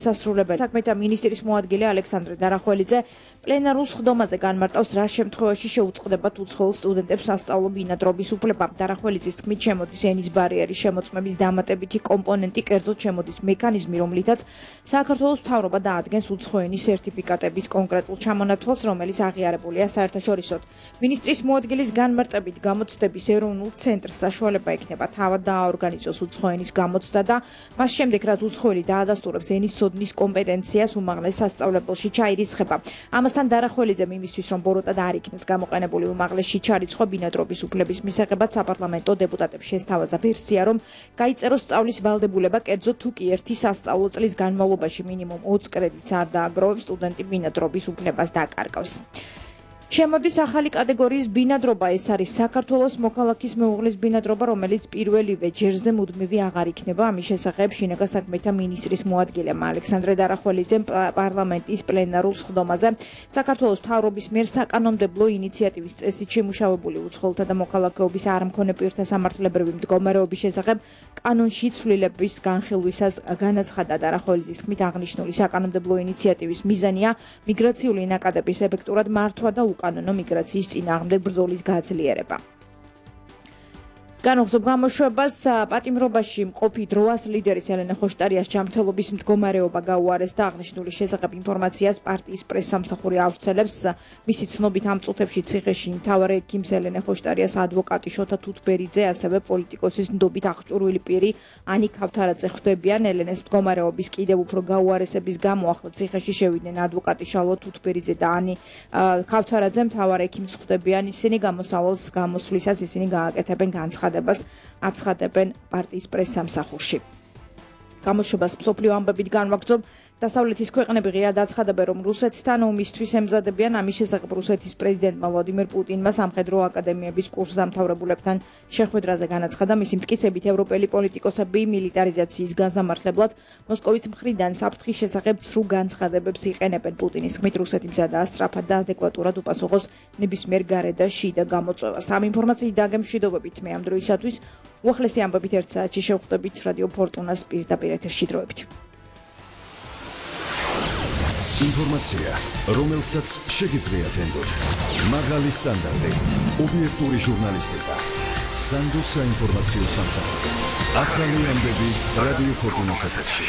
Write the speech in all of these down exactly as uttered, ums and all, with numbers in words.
სასრულებელი საქმეთა მინისტრის მოადგილე ალექსანდრე დარახველიძე პლენარულ სხდომაზე განმარტავს რა შემთხვევაში შეუწყდებათ უცხოელ სტუდენტებს სასწავლო ბინადრობის უფლება. დარახველიძის თქმით, შემოდის ენის ბარიერის შემოწმების დამატებითი კომპონენტი, კერძოდ შემოდის მექანიზმი, რომლითაც საქართველოს მთავრობა დაადგენს უცხო ენის სერტიფიკატების კონკრეტულ ჩამონათვალს, რომელიც აღიარებულია საერთაშორისოდ. მინისტრის მოადგილის განმარტებით, გამოცდების ეროვნულ ცენტრს საშუალება ექნება თავად დააორგანიზოს უცხო ენის გამოცდა და მას შემდეგ, რაც უცხოელი დაადასტურებს ენის ნის კომპეტენციას უმაღლეს სასწავლებელში ჩაირიცხება. ამასთან დარახველიძემ იმისთვის, რომ ბოროტად არ იქნეს გამოყენებული უმაღლესში ჩარიცხვა ბინადრობის უფლების მისაღებად საპარლამენტო დეპუტატებს შესთავაზა ვერსია, რომ გაიწეროს სწავლის ვალდებულება, კერძოდ თუ კი ერთი სასწავლო წლის განმავლობაში მინიმუმ ოცი კრედიტს არ დააგროვებს, სტუდენტი ბინადრობის უფლებას დაკარგავს. შემოდის ახალი კატეგორიის ბინადრობა, ეს არის საქართველოს მოქალაქის მეუღლის ბინადრობა, რომელიც პირველივე ჯერზე მუდმივი აღარ იქნება. ამის შესახებ შინაგან საქმეთა მინისტრის მოადგილემ ალექსანდრე დარახველიძემ პარლამენტის პლენარულ სხდომაზე საქართველოს მთავრობის მიერ საკანონმდებლო ინიციატივის წესით შემუშავებული უცხოელთა და მოქალაქეობის არ მქონე პირთა სამართლებრივი მდგომარეობის შესახებ კანონში ცვლილების განხილვისას განაცხადა. დარახველიძის თქმით, აღნიშნული საკანონმდებლო ინიციატივის მიზანია მიგრაციული ნაკადების ეფექტურად მართვა და უკანონო მიგრაციის წინააღმდეგ ბრძოლის გაძლიერება. განვაგრძობ გამოშვებას პატიმრობაში მყოფი დროას ლიდერის ელენე ხოშტარიას ჯანმრთელობის მდგომარეობა გაუარეს და აღნიშნული შესახებ ინფორმაციას პარტიის პრესსამსახური ავრცელებს. მისი ცნობით ამ წუთებში ციხეში მთავარი ექიმს ელენე ხოშტარიას ადვოკატი შოთა თუთბერიძე, ასევე პოლიტიკოსის ნდობით აღჭურვილი პირი ანი ქავთარაძე ხვდებიან. ელენეს მდგომარეობის კიდევ უფრო გაუარესების გამო ახლა ციხეში შევიდნენ ადვოკატი შალვა თუთბერიძე და ანი ქავთარაძე მთავარ ექიმს ხვდებიან. ისინი გამოსავალს გამოსვლისას ისინი გააკეთებენ განცხადებას აცხადებენ პარტიის პრესსამსახურში. გამოშვებას მსოფლიო ამბებით განვაგრძობ. დასავლეთის ქვეყნები ღიად აცხადებენ, რომ რუსეთთან ომისთვის ემზადებიან. ამის შესახებ რუსეთის პრეზიდენტმა ვლადიმერ პუტინმა სამხედრო აკადემიების კურსდამთავრებულებთან შეხვედრაზე განაცხადა. მისი მტკიცებით, ევროპელი პოლიტიკოსები მილიტარიზაციის გაზამართლებლად მოსკოვის მხრიდან საფრთხის შესახებ ცრუ განცხადებებს იყენებენ. პუტინის თქმით, რუსეთი მზადაა სწრაფად და ადეკვატურად უპასუხოს ნებისმიერ გარე და შიდა გამოწვევას. ამ ინფორმაციით დაგემშვიდობებით მე ამ დროისათვის უახლესი ამბებით ერთ საათში შევხვდებით რადიო ფორტუნას პირდაპირ ეთერში დროებით. ინფორმაცია, რომელსაც შეგიძლიათ ენდოთ. მაღალი სტანდარტი, ობიექტური ჟურნალისტიკა. სანდოს საინფორმაციო სამსახური. ახალი ამბები რადიო ფორტუნას ეთერში.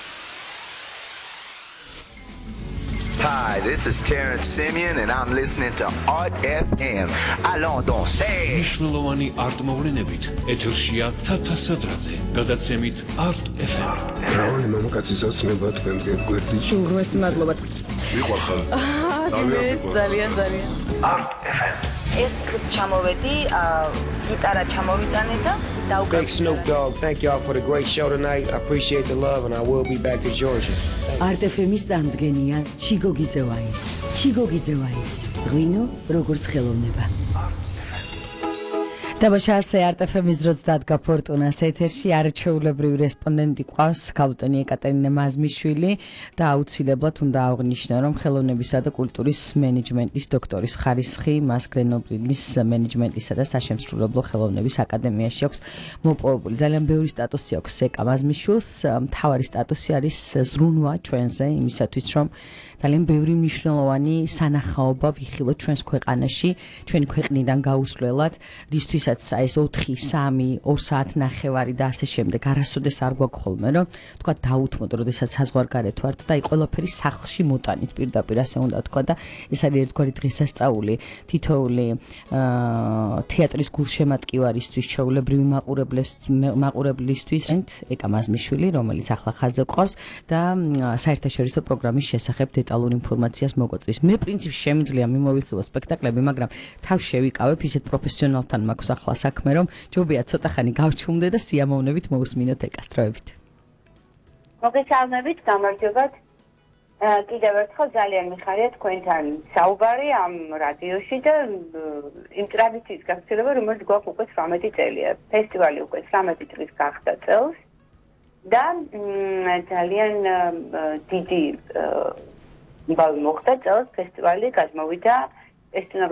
Hi, this is Terrence Simeon and I'm listening to Art F M. Allons danser. მნიშვნელოვანი არტ მოვლენებით ეთერშია თათა სადრაძე. გადაცემით Art F M. რავი მამაკაცის ოცნება თქვენ გვერდით. უგროსი მადლობა. მიყვარს ან? ძალიან ძალიან ძალიან. Art F M. ეს დღეს ჩამოვედი, გიტარა ჩამოვიტანე და დავკრა. Big Snoop Dogg, thank y'all for the great show tonight. I appreciate the love and I will be back to Georgia. Art F M-ის წამდგენია ჩიგო გიძევაის. ჩიგო გიძევაის. ღვინო როგორც ხელოვნება. Dabashase Art F M-ის დროს დადგა ფორტუნას ეთერში არჩეულებრივი რესპონდენტი ყავს ქაუტონი ეკატერინე მაზმიშვილი და აუცილებლად უნდა აღვნიშნო რომ ხელოვნებისა და კულტურის მენეჯმენტის დოქტორის ხარისხი მას გრენობლის მენეჯმენტისა და საშემსრულებლო ხელოვნების აკადემიაში აქვს მოპოვებული. ძალიან ბევრი სტატუსი აქვს ეკა მაზმიშვილს. მთავარი სტატუსი არის ზრუნვა ჩვენზე იმისათვის რომ ძალიან ბევრი მნიშვნელოვანი სანახაობა ვიხილოთ ჩვენს ქვეყანაში, ჩვენი ქვეყნიდან გაუსვლელად, რისთვისაც ეს ოთხი, სამი, ორ საათ ნახევარი და ასე შემდეგ არასოდეს არ გვაქვს ხოლმე, რომ თქვა დაუთმოთ, როდესაც საზღვარგარეთ ვართ და აი ყველაფერი სახლში მოტანით პირდაპირ ასე უნდა თქვა და ეს არის ერთგვარი დღესასწაული თითოეული თეატრის გულშემატკივარისთვის, ჩვეულებრივი მაყურებლისთვის, ეკა მაზმიშვილი, რომელიც ახლა ხაზზე ყავს და საერთაშორისო პროგრამის შესახებ დეტალურ ინფორმაციას მოგვაწვის. მე პრინციპში შემიძლია მიმოვიხილო სპექტაკლები, მაგრამ თავ შევიკავებ ისეთ პროფესიონალთან მაქვს ახლა საქმე, რომ ჯობია ცოტა ხანი გავჩუმდე და სიამოვნებით მოусმინოთ ეკას დროებით. მოგესალმებით, გამარჯობათ. კიდევ ერთხელ ძალიან მიხარია თქვენთან საუბარი ამ რადიოში და იმ ტრადიციის გაგრძელება, რომელიც გვაქვს უკვე ცხრამეტი წელია. ფესტივალი უკვე ცხრამეტი წლის გახდა წელს და ძალიან დიდი იმბავი მოხდა წელს ფესტივალი, გადმოვიდა ეს